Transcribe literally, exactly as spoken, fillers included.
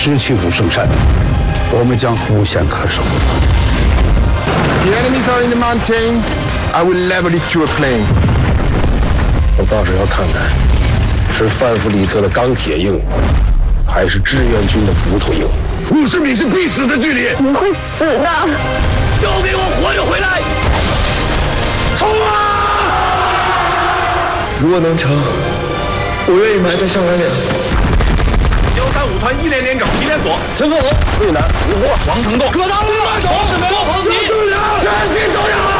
失去武圣山，我们将无险可守。 The enemies are in the mountain. I will level it to a plain. 我倒是要看看，是范弗里特的钢铁硬，还是志愿军的骨头硬。 五十米是必死的距离， 你会死的。 都给我活着回来！冲啊！ 如果能成，我愿意埋在上官岭。 幺三五团一连连长皮连锁， 陈凤娥、魏南、吴国、 王成栋、 葛当、马手、周鹏奇、 全体走人！